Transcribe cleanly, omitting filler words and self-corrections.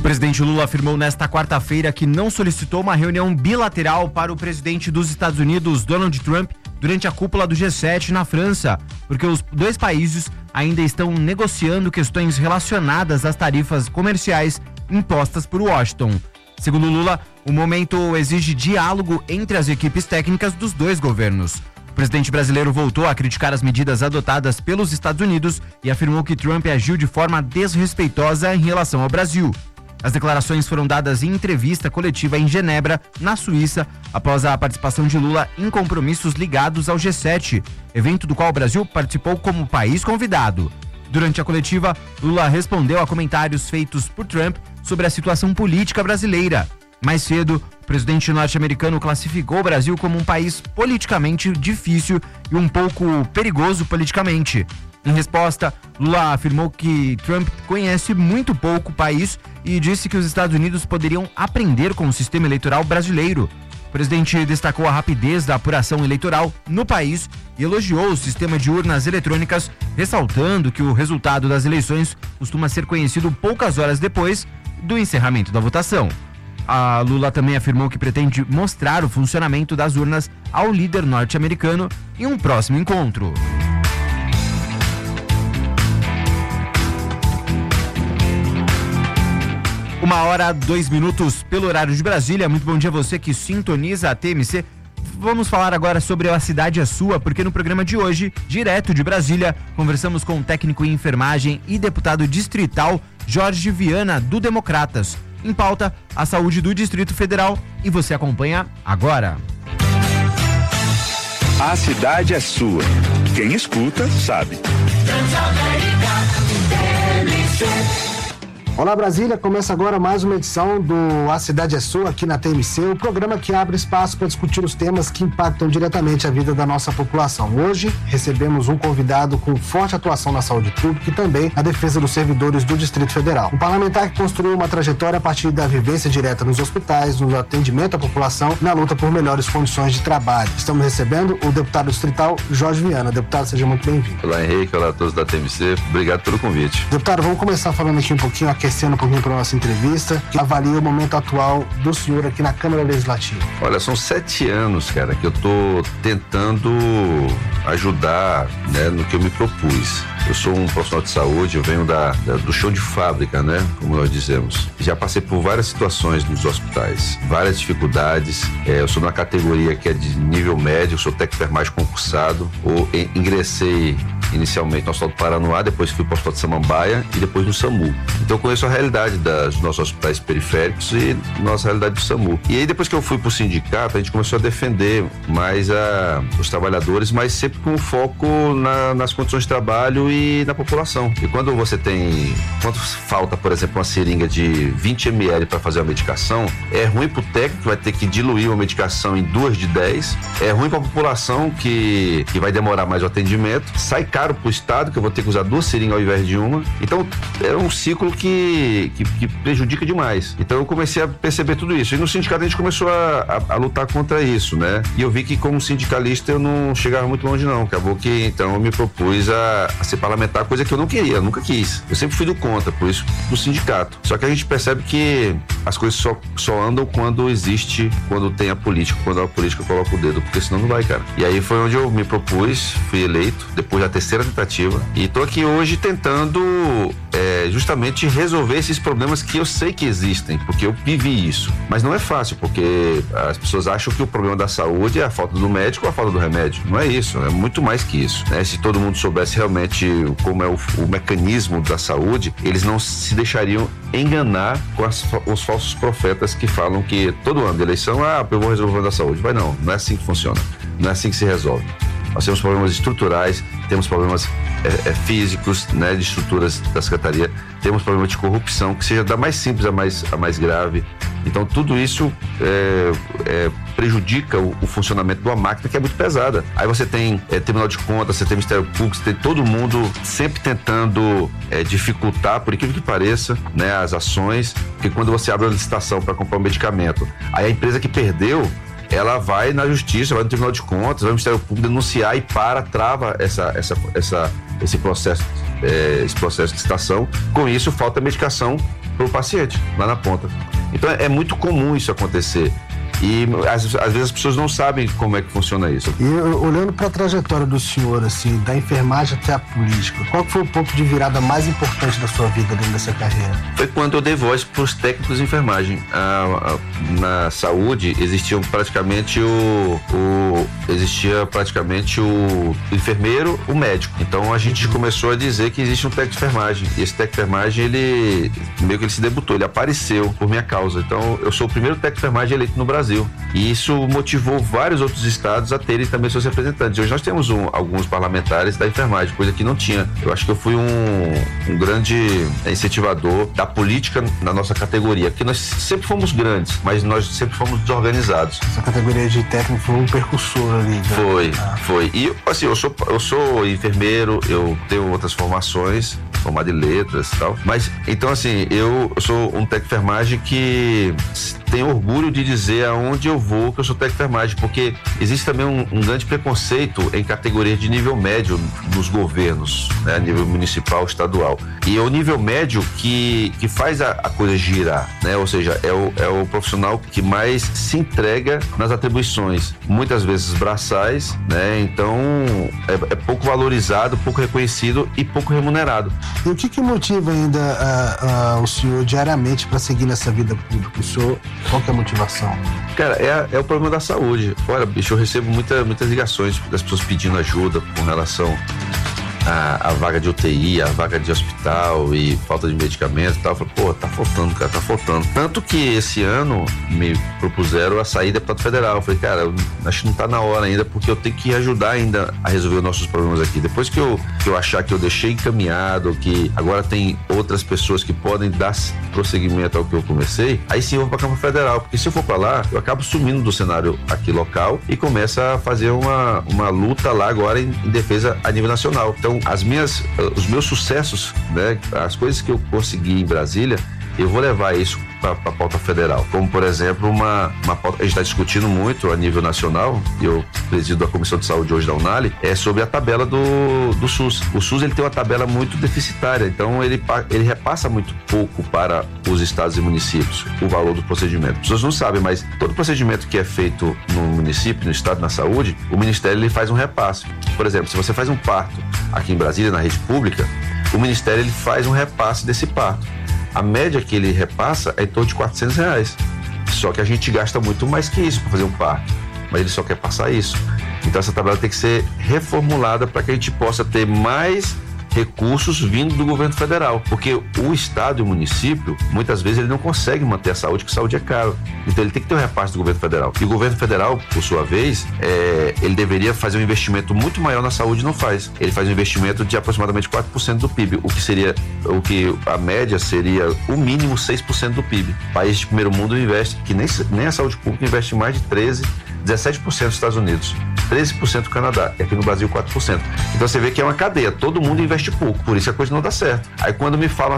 O presidente Lula afirmou nesta quarta-feira que não solicitou uma reunião bilateral para o presidente dos Estados Unidos, Donald Trump, durante a cúpula do G7 na França, porque os dois países ainda estão negociando questões relacionadas às tarifas comerciais impostas por Washington. Segundo Lula, o momento exige diálogo entre as equipes técnicas dos dois governos. O presidente brasileiro voltou a criticar as medidas adotadas pelos Estados Unidos e afirmou que Trump agiu de forma desrespeitosa em relação ao Brasil. As declarações foram dadas em entrevista coletiva em Genebra, na Suíça, após a participação de Lula em compromissos ligados ao G7, evento do qual o Brasil participou como país convidado. Durante a coletiva, Lula respondeu a comentários feitos por Trump sobre a situação política brasileira. Mais cedo, o presidente norte-americano classificou o Brasil como um país politicamente difícil e um pouco perigoso politicamente. Em resposta, Lula afirmou que Trump conhece muito pouco o país e disse que os Estados Unidos poderiam aprender com o sistema eleitoral brasileiro. O presidente destacou a rapidez da apuração eleitoral no país e elogiou o sistema de urnas eletrônicas, ressaltando que o resultado das eleições costuma ser conhecido poucas horas depois do encerramento da votação. A Lula também afirmou que pretende mostrar o funcionamento das urnas ao líder norte-americano em um próximo encontro. Uma hora, 2 minutos pelo horário de Brasília. Muito bom dia a você que sintoniza a TMC. Vamos falar agora sobre A Cidade é Sua, porque no programa de hoje, direto de Brasília, conversamos com o técnico em enfermagem e deputado distrital Jorge Viana, do Democratas. Em pauta, a saúde do Distrito Federal, e você acompanha agora. A cidade é sua. Quem escuta, sabe. Olá Brasília, começa agora mais uma edição do A Cidade é Sua aqui na TMC, o programa que abre espaço para discutir os temas que impactam diretamente a vida da nossa população. Hoje recebemos um convidado com forte atuação na saúde pública e também na defesa dos servidores do Distrito Federal. Um parlamentar que construiu uma trajetória a partir da vivência direta nos hospitais, no atendimento à população e na luta por melhores condições de trabalho. Estamos recebendo o deputado distrital Jorge Viana. Deputado, seja muito bem-vindo. Olá Henrique, olá a todos da TMC, obrigado pelo convite. Deputado, vamos começar falando aqui um pouquinho, aquecendo um pouquinho para a nossa entrevista, que avalia o momento atual do senhor aqui na Câmara Legislativa. Olha, são 7 anos, cara, que eu tô tentando ajudar, né, no que eu me propus. Eu sou um profissional de saúde, eu venho do chão de fábrica, né, como nós dizemos. Já passei por várias situações nos hospitais, várias dificuldades. Eu sou numa categoria que é de nível médio, eu sou técnico de enfermagem concursado, ingressei inicialmente no Hospital do Paranoá, depois fui para o Hospital de Samambaia e depois no SAMU. Então eu conheço a realidade dos nossos hospitais periféricos e nossa realidade do SAMU. E aí depois que eu fui para o sindicato, a gente começou a defender mais os trabalhadores, mas sempre com foco nas condições de trabalho e na população. E quando falta, por exemplo, uma seringa de 20 ml para fazer uma medicação, é ruim para o técnico que vai ter que diluir uma medicação em 2 de 10, é ruim para a população que vai demorar mais o atendimento, sai caro para o Estado, que eu vou ter que usar 2 seringas ao invés de uma. Então é um ciclo que prejudica demais. Então eu comecei a perceber tudo isso. E no sindicato a gente começou a lutar contra isso, né? E eu vi que como sindicalista eu não chegava muito longe não. Acabou que então eu me propus a ser parlamentar, coisa que eu não queria, eu nunca quis. Eu sempre fui do contra, por isso do sindicato. Só que a gente percebe que as coisas só andam quando tem a política, quando a política coloca o dedo, porque senão não vai, cara. E aí foi onde eu me propus, fui eleito, depois da 3ª tentativa, e tô aqui hoje tentando justamente resolver esses problemas que eu sei que existem, porque eu vivi isso. Mas não é fácil, porque as pessoas acham que o problema da saúde é a falta do médico ou a falta do remédio. Não é isso, é muito mais que isso, né? Se todo mundo soubesse realmente como é o mecanismo da saúde, eles não se deixariam enganar com os falsos profetas que falam que todo ano de eleição, eu vou resolver o problema da saúde. Mas não é assim que funciona, não é assim que se resolve. Nós temos problemas estruturais, temos problemas físicos, né, de estruturas da Secretaria, temos problema de corrupção, que seja da mais simples a mais grave. Então tudo isso prejudica o funcionamento de uma máquina que é muito pesada. Aí você tem Tribunal de Contas, você tem Ministério Público, você tem todo mundo sempre tentando dificultar, por incrível que pareça, né, as ações, porque quando você abre uma licitação para comprar um medicamento, aí a empresa que perdeu, ela vai na justiça, vai no Tribunal de Contas, vai no Ministério Público denunciar e trava esse processo esse processo de estação. Com isso, falta medicação para o paciente, lá na ponta. Então, é muito comum isso acontecer. E às vezes as pessoas não sabem como é que funciona isso. E olhando para a trajetória do senhor, assim, da enfermagem até a política, qual foi o ponto de virada mais importante da sua vida dentro dessa carreira? Foi quando eu dei voz para os técnicos de enfermagem. Na saúde existia praticamente o enfermeiro, o médico. Então a gente começou a dizer que existe um técnico de enfermagem. E esse técnico de enfermagem, ele se debutou, ele apareceu por minha causa. Então eu sou o primeiro técnico de enfermagem eleito no Brasil. E isso motivou vários outros estados a terem também seus representantes. Hoje nós temos alguns parlamentares da enfermagem, coisa que não tinha. Eu acho que eu fui um grande incentivador da política na nossa categoria, porque nós sempre fomos grandes, mas nós sempre fomos desorganizados. Essa categoria de técnico foi um percussor ali. Né? Foi. E assim, eu sou enfermeiro, eu tenho outras formações, formado em letras e tal, mas então assim, eu sou um técnico de enfermagem que tenho orgulho de dizer aonde eu vou que eu sou técnico de enfermagem, porque existe também um grande preconceito em categorias de nível médio nos governos, né, nível municipal, estadual. E é o nível médio que faz a coisa girar, né? Ou seja, é o profissional que mais se entrega nas atribuições, muitas vezes braçais, né? Então é pouco valorizado, pouco reconhecido e pouco remunerado. E o que motiva ainda o senhor diariamente para seguir nessa vida pública? O senhor, qual que é a motivação? Cara, é o problema da saúde. Olha, bicho, eu recebo muitas ligações das pessoas pedindo ajuda com relação a vaga de UTI, a vaga de hospital e falta de medicamento e tal. Eu falo, pô, tá faltando, cara, tá faltando. Tanto que esse ano me propuseram a sair deputado federal. Eu falei, cara, eu acho que não tá na hora ainda, porque eu tenho que ajudar ainda a resolver os nossos problemas aqui. Depois que eu achar que eu deixei encaminhado, que agora tem outras pessoas que podem dar prosseguimento ao que eu comecei, aí sim eu vou pra Câmara Federal, porque se eu for pra lá, eu acabo sumindo do cenário aqui local e começa a fazer uma luta lá agora em defesa a nível nacional. Então, os meus sucessos, né, as coisas que eu consegui em Brasília, eu vou levar isso para a pauta federal. Como, por exemplo, uma pauta que a gente está discutindo muito a nível nacional, e eu presido a Comissão de Saúde hoje da UNALI, é sobre a tabela do SUS. O SUS, ele tem uma tabela muito deficitária, então ele repassa muito pouco para os estados e municípios o valor do procedimento. As pessoas não sabem, mas todo procedimento que é feito no município, no estado, na saúde, o Ministério ele faz um repasse. Por exemplo, se você faz um parto aqui em Brasília, na rede pública, o Ministério ele faz um repasse desse parto. A média que ele repassa é em torno de R$400. Só que a gente gasta muito mais que isso para fazer um parto, mas ele só quer passar isso. Então essa tabela tem que ser reformulada para que a gente possa ter mais recursos vindo do governo federal, porque o estado e o município, muitas vezes ele não consegue manter a saúde, porque saúde é caro. Então ele tem que ter um repasse do governo federal. E o governo federal, por sua vez, ele deveria fazer um investimento muito maior na saúde e não faz. Ele faz um investimento de aproximadamente 4% do PIB, o que a média seria o mínimo 6% do PIB. Países de primeiro mundo investe, que nem a saúde pública investe mais de 17% nos Estados Unidos, 13% no Canadá, e aqui no Brasil 4%. Então você vê que é uma cadeia, todo mundo investe pouco, por isso a coisa não dá certo. Aí quando me falam